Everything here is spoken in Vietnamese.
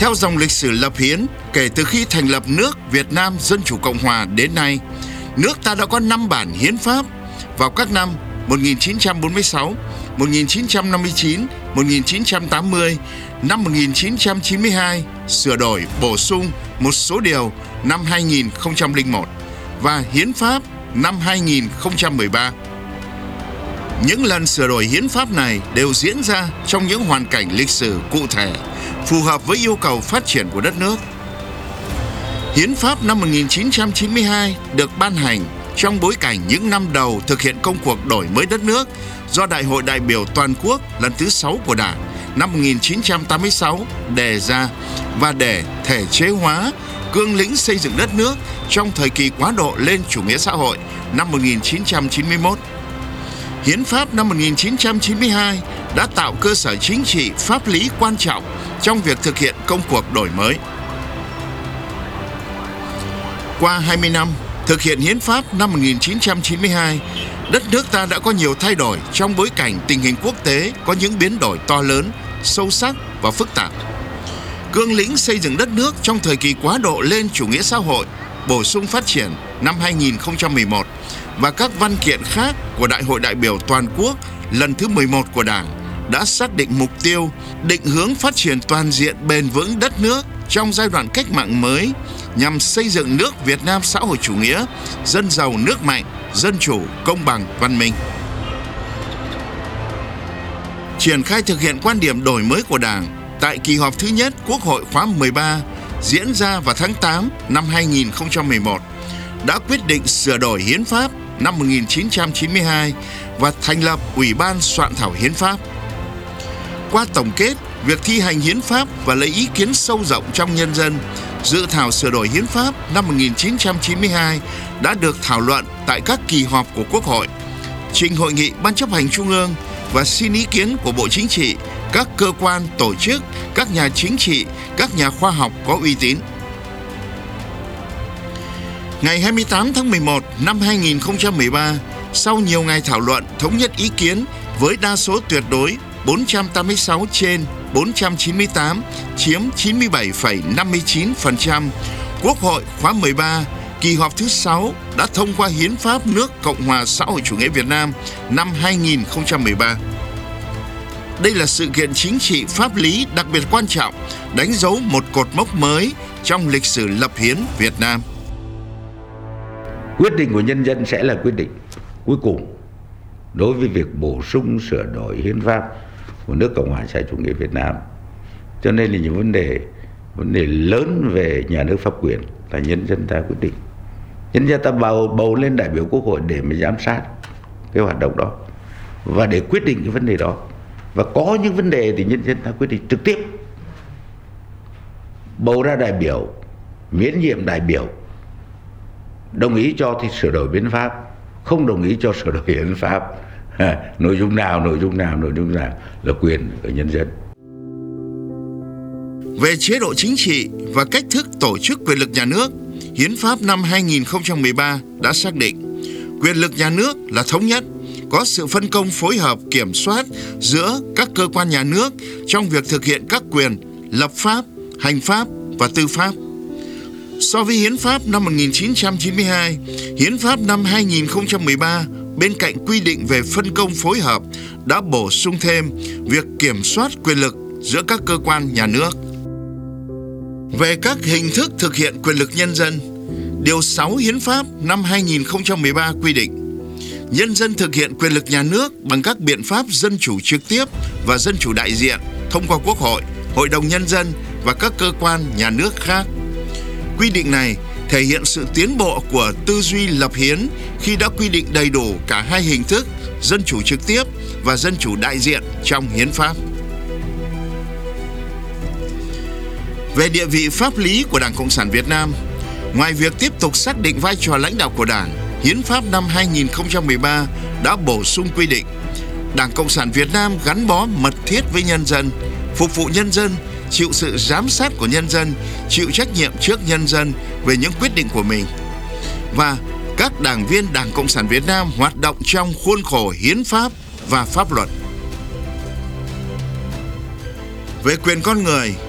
Theo dòng lịch sử lập hiến, kể từ khi thành lập nước Việt Nam Dân Chủ Cộng Hòa đến nay, nước ta đã có 5 bản hiến pháp vào các năm 1946, 1959, 1980, năm 1992, sửa đổi, bổ sung một số điều năm 2001 và hiến pháp năm 2013. Những lần sửa đổi hiến pháp này đều diễn ra trong những hoàn cảnh lịch sử cụ thể, phù hợp với yêu cầu phát triển của đất nước. Hiến pháp năm 1992 được ban hành trong bối cảnh những năm đầu thực hiện công cuộc đổi mới đất nước do Đại hội đại biểu toàn quốc lần thứ 6 của Đảng năm 1986 đề ra và để thể chế hóa cương lĩnh xây dựng đất nước trong thời kỳ quá độ lên chủ nghĩa xã hội năm 1991. Hiến pháp năm 1992 đã tạo cơ sở chính trị pháp lý quan trọng trong việc thực hiện công cuộc đổi mới. Qua 20 năm thực hiện hiến pháp năm 1992, đất nước ta đã có nhiều thay đổi trong bối cảnh tình hình quốc tế có những biến đổi to lớn, sâu sắc và phức tạp. Cương lĩnh xây dựng đất nước trong thời kỳ quá độ lên chủ nghĩa xã hội, bổ sung phát triển năm 2011 và các văn kiện khác của Đại hội đại biểu toàn quốc lần thứ 11 của Đảng đã xác định mục tiêu, định hướng phát triển toàn diện bền vững đất nước trong giai đoạn cách mạng mới nhằm xây dựng nước Việt Nam xã hội chủ nghĩa, dân giàu nước mạnh, dân chủ, công bằng, văn minh. Triển khai thực hiện quan điểm đổi mới của Đảng tại kỳ họp thứ nhất Quốc hội khóa 13 diễn ra vào tháng 8 năm 2011 đã quyết định sửa đổi hiến pháp năm 1992 và thành lập Ủy ban soạn thảo hiến pháp. Qua tổng kết việc thi hành hiến pháp và lấy ý kiến sâu rộng trong nhân dân, dự thảo sửa đổi hiến pháp năm 1992 đã được thảo luận tại các kỳ họp của Quốc hội, trình Hội nghị Ban chấp hành Trung ương và xin ý kiến của Bộ Chính trị, các cơ quan, tổ chức, các nhà chính trị, các nhà khoa học có uy tín. Ngày 28 tháng 11 năm 2013, sau nhiều ngày thảo luận thống nhất ý kiến với đa số tuyệt đối 486 trên 498, chiếm 97,59%, Quốc hội khóa 13, kỳ họp thứ 6 đã thông qua Hiến pháp nước Cộng hòa xã hội chủ nghĩa Việt Nam năm 2013. Đây là sự kiện chính trị pháp lý đặc biệt quan trọng, đánh dấu một cột mốc mới trong lịch sử lập hiến Việt Nam. Quyết định của nhân dân sẽ là quyết định cuối cùng đối với việc bổ sung sửa đổi hiến pháp của nước Cộng hòa xã hội chủ nghĩa Việt Nam. Cho nên là những vấn đề lớn về nhà nước pháp quyền là nhân dân ta quyết định. Nhân dân ta bầu lên đại biểu Quốc hội để mà giám sát cái hoạt động đó và để quyết định cái vấn đề đó. Và có những vấn đề thì nhân dân ta quyết định trực tiếp, bầu ra đại biểu, miễn nhiệm đại biểu, đồng ý cho thì sửa đổi hiến pháp, không đồng ý cho sửa đổi hiến pháp, nội dung nào là quyền của nhân dân. Về chế độ chính trị và cách thức tổ chức quyền lực nhà nước, Hiến pháp năm 2013 đã xác định quyền lực nhà nước là thống nhất, có sự phân công phối hợp kiểm soát giữa các cơ quan nhà nước trong việc thực hiện các quyền lập pháp, hành pháp và tư pháp. So với Hiến pháp năm 1992, Hiến pháp năm 2013 bên cạnh quy định về phân công phối hợp đã bổ sung thêm việc kiểm soát quyền lực giữa các cơ quan nhà nước. Về các hình thức thực hiện quyền lực nhân dân, Điều 6 Hiến pháp năm 2013 quy định nhân dân thực hiện quyền lực nhà nước bằng các biện pháp dân chủ trực tiếp và dân chủ đại diện thông qua Quốc hội, Hội đồng Nhân dân và các cơ quan nhà nước khác. Quy định này thể hiện sự tiến bộ của tư duy lập hiến khi đã quy định đầy đủ cả hai hình thức dân chủ trực tiếp và dân chủ đại diện trong hiến pháp. Về địa vị pháp lý của Đảng Cộng sản Việt Nam, ngoài việc tiếp tục xác định vai trò lãnh đạo của Đảng, Hiến pháp năm 2013 đã bổ sung quy định Đảng Cộng sản Việt Nam gắn bó mật thiết với nhân dân, phục vụ nhân dân, chịu sự giám sát của nhân dân, chịu trách nhiệm trước nhân dân về những quyết định của mình. Và các đảng viên Đảng Cộng sản Việt Nam hoạt động trong khuôn khổ hiến pháp và pháp luật. Về quyền con người,